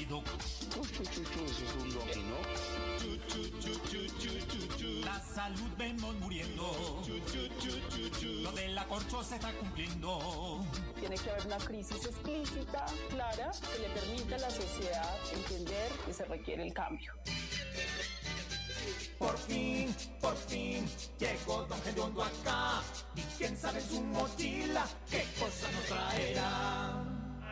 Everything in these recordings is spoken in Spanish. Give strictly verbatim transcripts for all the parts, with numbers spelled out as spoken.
Doki. Chu, chu, chu, chu, eso es un dominó. Chu, chu, chu, chu, chu, chu, chu. La salud vemos muriendo. Chu, chu, chu, chu, chu. Lo de la corcho se está cumpliendo. Tiene que haber una crisis explícita, clara, que le permita a la sociedad entender que se requiere el cambio. Por fin, por fin, llegó Don Gediondo acá. Y quién sabe en su mochila qué cosa nos traerá.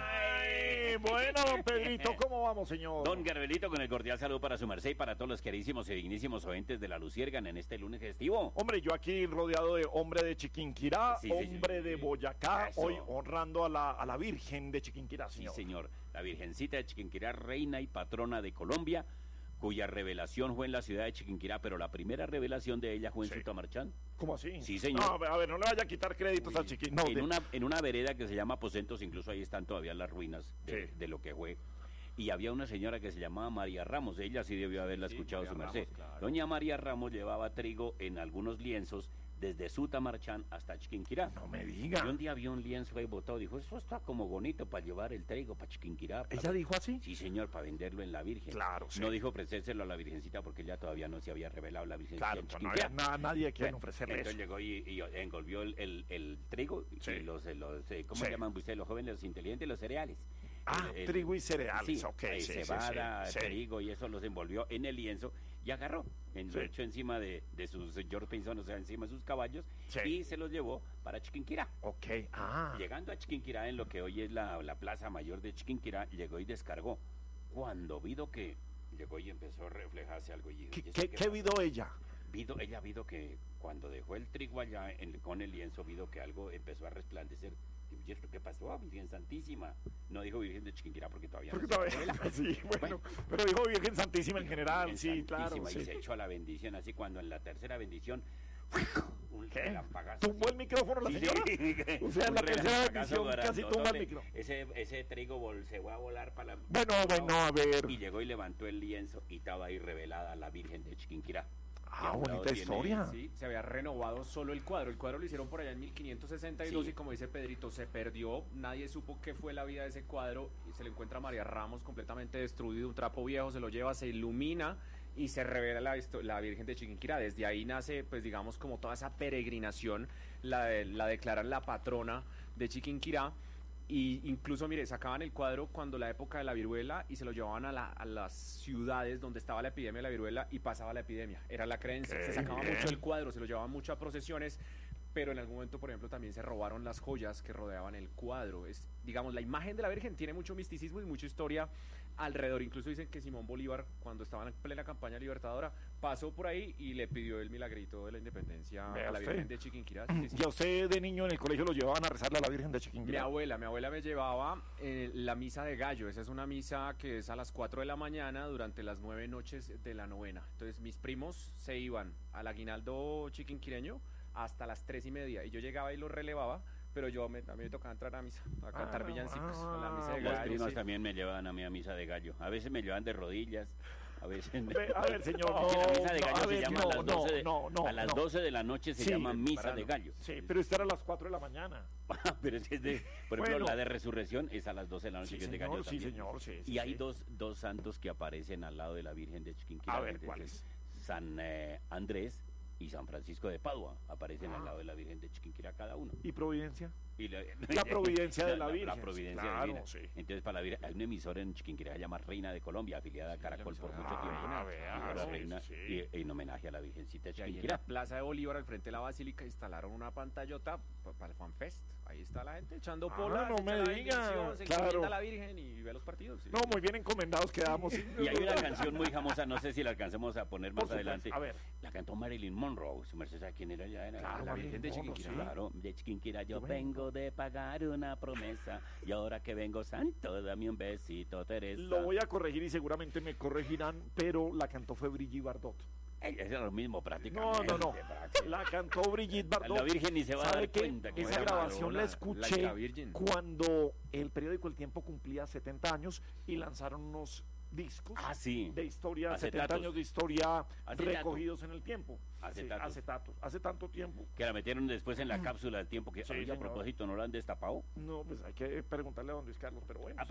Ay, bueno, don Pedrito, ¿cómo vamos, señor? Don Garbelito, con el cordial saludo para su merced y para todos los queridísimos y dignísimos oyentes de La Luciérgana en este lunes festivo. Hombre, yo aquí rodeado de hombre de Chiquinquirá, Sí, sí, hombre sí. de Boyacá, Eso. hoy honrando a la, a la Virgen de Chiquinquirá, Sí, señor. señor. La Virgencita de Chiquinquirá, reina y patrona de Colombia, cuya revelación fue en la ciudad de Chiquinquirá, pero la primera revelación de ella fue en Sí. Sutamarchán. ¿Cómo así? Sí, señor. No, a ver, a ver, no le vaya a quitar créditos a Chiquinquirá. No, en, de- una, en una vereda que se llama Aposentos, incluso ahí están todavía las ruinas de, Sí. de lo que fue. Y había una señora que se llamaba María Ramos, ella sí debió haberla Sí, escuchado María su merced. Ramos, claro. Doña María Ramos llevaba trigo en algunos lienzos desde Sutamarchán hasta Chiquinquirá. no me Y diga. un día vio un lienzo ahí botado, dijo, eso está como bonito para llevar el trigo para Chiquinquirá. para- ¿Ella dijo así? Sí, señor, para venderlo en la Virgen. Claro, sí. No dijo ofrecérselo a la Virgencita porque ella todavía no se había revelado la Virgencita Claro, en pues no Chiquinquirá. había na- nadie a quien Bueno, ofrecerle entonces eso. llegó y, y engolvió el, el- el trigo Sí. y los, los eh, ¿cómo Sí. llaman ustedes los jóvenes, los inteligentes, los cereales? Ah, El- el- trigo y cereales, sí, ok, eh, sí, sí, cebada, sí, sí. trigo y eso los envolvió en el lienzo y agarró, en, Sí. lo echó encima de, de sus George Pinson, o sea, encima de sus caballos Sí. y se los llevó para Chiquinquirá. Ok, ah. Llegando a Chiquinquirá, en lo que hoy es la, la plaza mayor de Chiquinquirá, llegó y descargó. Cuando vido que llegó y empezó a reflejarse algo. Y dijo, ¿Qué, ¿y eso qué, qué qué pasó? vido ella? Vido, ella vido que cuando dejó el trigo allá en- con el lienzo, vido que algo empezó a resplandecer. Digo, ¿y esto qué pasó, Virgen Santísima? No dijo Virgen de Chiquinquirá porque todavía Porque no se todavía, revela. sí, bueno, Bueno. pero dijo Virgen Santísima en Dijo general, Virgen sí, claro, Santísima, sí. Y se echó a la bendición, así cuando en la tercera bendición, un ¿Qué? relampagazo ¿Tumbó así. el micrófono la Sí, señora? sí. O sea, en Un la tercera relampagazo bendición casi tumba el grandotote. micro. Ese, ese trigo vol- se fue a volar para la... Bueno, bueno, a ver. Y llegó y levantó el lienzo y estaba ahí revelada la Virgen de Chiquinquirá. Ah, Y a un lado bonita tiene- historia. Sí, se había renovado solo el cuadro. El cuadro lo hicieron por allá en mil quinientos sesenta y dos Sí. y como dice Pedrito, se perdió. Nadie supo qué fue la vida de ese cuadro y se le encuentra a María Ramos completamente destruido. Un trapo viejo se lo lleva, se ilumina y se revela la, histo- la Virgen de Chiquinquirá. Desde ahí nace, pues digamos, como toda esa peregrinación. La, de- la declaran la patrona de Chiquinquirá. Y incluso, mire, sacaban el cuadro cuando la época de la viruela y se lo llevaban a, la- a las ciudades donde estaba la epidemia de la viruela y pasaba la epidemia. Era la creencia. Qué Se sacaba bien. mucho el cuadro, se lo llevaban mucho a procesiones, pero en algún momento, por ejemplo, también se robaron las joyas que rodeaban el cuadro. Es, digamos, la imagen de la Virgen tiene mucho misticismo y mucha historia alrededor. Incluso dicen que Simón Bolívar, cuando estaba en plena campaña libertadora, pasó por ahí y le pidió el milagrito de la independencia Vea a la usted. Virgen de Chiquinquirá. Sí, sí. ¿Y a usted de niño en el colegio lo llevaban a rezarle a la Virgen de Mi Chiquinquirá? abuela, mi abuela me llevaba eh, la misa de gallo. Esa es una misa que es a las cuatro de la mañana durante las nueve noches de la novena. Entonces mis primos se iban al aguinaldo chiquinquireño hasta las tres y media y yo llegaba y lo relevaba, pero yo me, a mí me tocaba entrar a misa, a cantar Ah, villancicos, ah, a la misa de bueno. Los gallo. primos sí. también me llevaban a mí a misa de gallo. A veces me llevan de rodillas, a veces me... Ve, A ver, señor, no, Es que la misa de no, gallo a se ver, llama no, a las doce de, no, no, a las no. doce de la noche se Sí, llama misa temprano. de gallo. Sí, pero esta era a las cuatro de la mañana. Pero es que es de, por ejemplo, Bueno. la de resurrección es a las doce de la noche, Sí, que es de señor, gallo sí, también. señor, sí, sí, Y hay sí. dos, dos santos que aparecen al lado de la Virgen de Chiquinquirá. A ver, que ¿cuáles? es San eh, Andrés y San Francisco de Padua aparecen Ah. al lado de la Virgen de Chiquinquirá cada uno. ¿Y Providencia? Y la, La providencia de la Virgen, La providencia claro, divina. sí. Entonces, para la Virgen, hay una emisora en Chiquinquirá que se llama Reina de Colombia, afiliada a Caracol por mucho emisora tiempo. Reina, vea, Y la sí, Reina, sí. y- en homenaje a la Virgencita de Y ahí en Chiquinquirá. la Plaza de Bolívar, al frente de la Basílica, instalaron una pantallota pa- para el FanFest. Ahí está la gente echando Ah, polas, no se me echa la diga, bendición, se claro. encomienda a la Virgen y ve los partidos. sí. No, muy bien encomendados quedamos. Y hay una canción muy famosa, no sé si la alcancemos a poner más Por supuesto, adelante. a ver. La cantó Marilyn Monroe. Su merced sabe quién era ella. Era Claro, la Marilyn Virgen de Monroe, Chiquinquirá. sí. Claro, de Chiquinquirá yo Yo vengo de pagar una promesa y ahora que vengo santo, dame un besito, Teresa. Lo voy a corregir y seguramente me corregirán, pero la cantó fue Brigitte Bardot. Ey, es lo mismo No, prácticamente. no, no. La cantó Brigitte Bardot. La Virgen ni se va a ¿Sabe dar qué? cuenta que Esa era grabación Madonna, la la escuché Isla Virgen. cuando el periódico El Tiempo cumplía setenta años y lanzaron unos discos Ah, sí. de historia, Acetatos. setenta años de historia Acetato. recogidos en el tiempo. Acetatos. Sí, acetatos. Hace tanto tiempo. Que la metieron después en la cápsula del tiempo que Sí, oye, a señor. propósito no la han destapado. No, pues hay que preguntarle a don Luis Carlos, pero bueno. Ah,